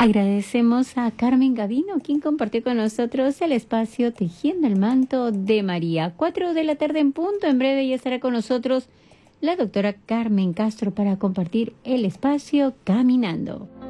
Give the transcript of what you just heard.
Agradecemos a Carmen Gavino, quien compartió con nosotros el espacio Tejiendo el Manto de María. 4 de la tarde en punto. En breve ya estará con nosotros la doctora Carmen Castro para compartir el espacio Caminando.